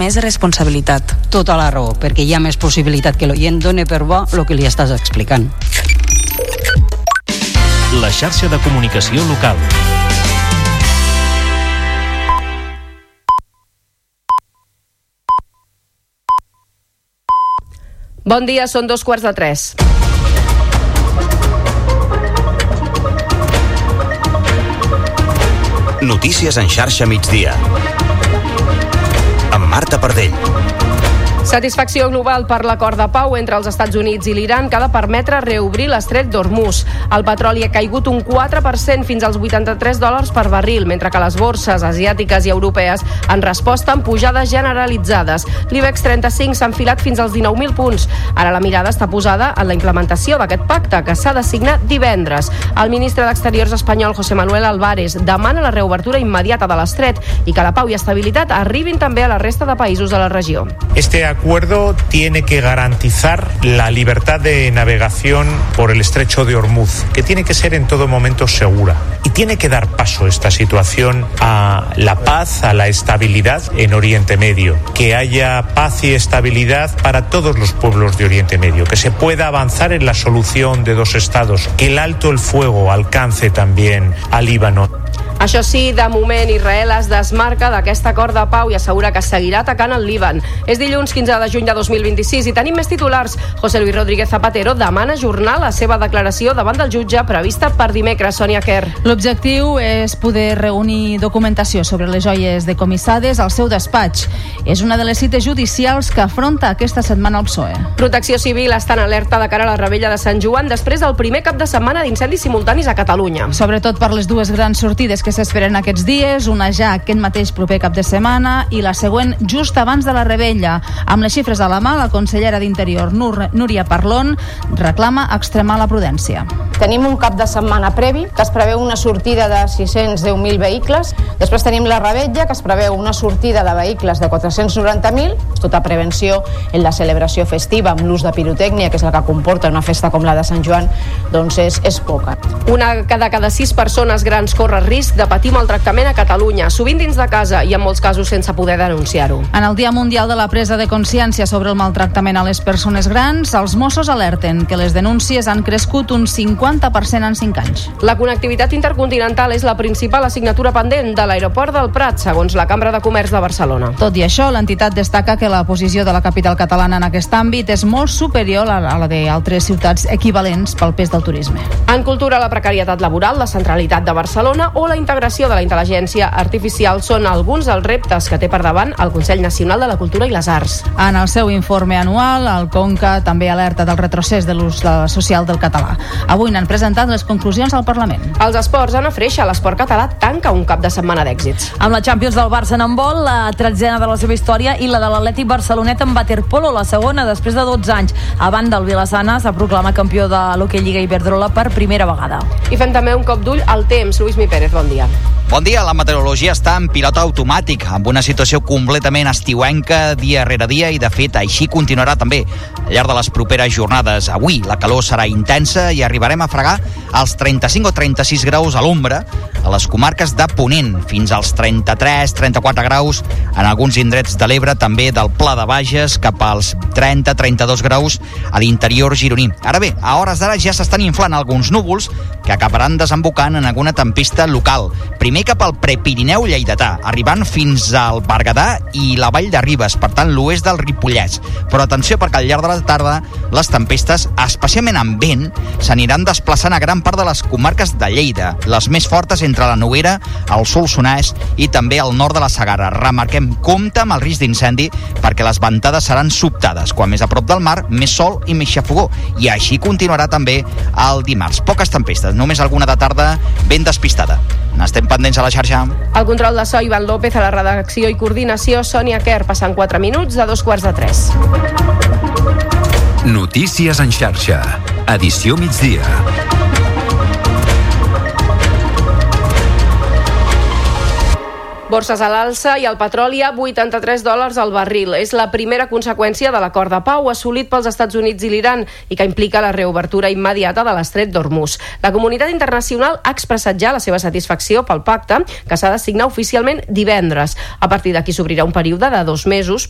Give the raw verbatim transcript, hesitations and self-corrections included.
més responsabilitat. Tota la raó, perquè hi ha més possibilitat que l'oient doni per bo el que li estàs explicant. La xarxa de comunicació local. Bon dia, són dos quarts de tres. Notícies en xarxa migdia. Amb Marta Pardell. Satisfacció global per l'acord de pau entre els Estats Units i l'Iran que ha de permetre reobrir l'estret d'Hormuz. El petroli ha caigut un quatre per cent fins als vuitanta-tres dòlars per barril, mentre que les borses asiàtiques i europees han respost amb pujades generalitzades. L'IBEX trenta-cinc s'ha enfilat fins als dinou mil punts. Ara la mirada està posada en la implementació d'aquest pacte, que s'ha de signar divendres. El ministre d'Exteriors espanyol, José Manuel Álvarez, demana la reobertura immediata de l'estret i que la pau i estabilitat arribin també a la resta de països de la regió. Este acuerdo tiene que garantizar la libertad de navegación por el estrecho de Hormuz, que tiene que ser en todo momento segura. Y tiene que dar paso esta situación a la paz, a la estabilidad en Oriente Medio. Que haya paz y estabilidad para todos los pueblos de Oriente Medio. Que se pueda avanzar en la solución de dos estados. Que el alto el fuego alcance también al Líbano. Això sí, de moment Israel es desmarca d'aquest acord de pau i assegura que seguirà atacant el Líban. És dilluns quinze de juny de dos mil vint-i-sis i tenim més titulars. José Luis Rodríguez Zapatero demana ajornar la seva declaració davant del jutge prevista per dimecres. Sònia Quer. L'objectiu és poder reunir documentació sobre les joies decomissades al seu despatx. És una de les cites judicials que afronta aquesta setmana el P S O E. Protecció Civil està en alerta de cara a la Rebella de Sant Joan després del primer cap de setmana d'incendis simultanis a Catalunya. Sobretot per les dues grans sortides que s'esperen aquests dies, una ja aquest mateix proper cap de setmana i la següent just abans de la Rebella. Amb les xifres a la mà, la consellera d'Interior, Nur, Núria Parlon, reclama extremar la prudència. Tenim un cap de setmana previ, que es preveu una sortida de sis-cents deu mil vehicles. Després tenim la Rebella, que es preveu una sortida de vehicles de quatre-cents noranta mil. Tota prevenció en la celebració festiva amb l'ús de pirotècnia, que és la que comporta una festa com la de Sant Joan, doncs és, és poca. Una de cada, cada sis persones grans corre risc de patir maltractament a Catalunya, sovint dins de casa i en molts casos sense poder denunciar-ho. En el Dia Mundial de la Presa de Consciència sobre el maltractament a les persones grans, els Mossos alerten que les denúncies han crescut un cinquanta per cent en cinc anys. La connectivitat intercontinental és la principal assignatura pendent de l'aeroport del Prat, segons la Cambra de Comerç de Barcelona. Tot i això, l'entitat destaca que la posició de la capital catalana en aquest àmbit és molt superior a la d'altres ciutats equivalents pel pes del turisme. En cultura, la precarietat laboral, la centralitat de Barcelona o la integració de la intel·ligència artificial són alguns dels reptes que té per davant el Consell Nacional de la Cultura i les Arts. En el seu informe anual, el Conca també alerta del retrocés de l'ús social del català. Avui n'han presentat les conclusions al Parlament. Els esports, Anna Freixa, l'esport català tanca un cap de setmana d'èxits. Amb la Champions del Barça en handbol, la tretzena de la seva història i la de l'Atlètic Barcelonet en waterpolo, la segona després de dotze anys. A banda, el Vilassana s'ha proclamat campió de l'Hockey Lliga Iberdrola per primera vegada. I fem també un cop d'ull al temps. Lluís Mi Pérez, bon dia. Bon dia, la meteorologia està en pilot automàtic, amb una situació completament estiuenca dia rere dia i, de fet, així continuarà també al llarg de les properes jornades. Avui la calor serà intensa i arribarem a fregar els trenta-cinc o trenta-sis graus a l'ombra a les comarques de Ponent, fins als trenta-tres trenta-quatre graus en alguns indrets de l'Ebre, també del Pla de Bages, cap als trenta trenta-dos graus a l'interior gironí. Ara bé, a hores d'ara ja s'estan inflant alguns núvols que acabaran desembocant en alguna tempesta local. Primer cap al Prepirineu lleidatà, arribant fins al Berguedà i la Vall de Ribes, per tant l'oest del Ripollès. Però atenció, perquè al llarg de la tarda les tempestes, especialment amb vent, s'aniran desplaçant a gran part de les comarques de Lleida, les més fortes entre la Noguera, el Solsonès i també al nord de la Segarra. Remarquem, compte amb el risc d'incendi perquè les ventades seran sobtades. Quan més a prop del mar, més sol i més xafogó. I així continuarà també el dimarts. Poques tempestes, només alguna de tarda ben despistada. N'estem pendents a la xarxa. El control de so, Ivan López, a la redacció i coordinació, Sònia Quer, passant quatre minuts de dos quarts de tres. Notícies en xarxa. Edició migdia. Borses a l'alça i el petroli a vuitanta-tres dòlars al barril. És la primera conseqüència de l'acord de pau assolit pels Estats Units i l'Iran i que implica la reobertura immediata de l'estret d'Hormuz. La comunitat internacional ha expressat ja la seva satisfacció pel pacte, que s'ha de signar oficialment divendres. A partir d'aquí s'obrirà un període de dos mesos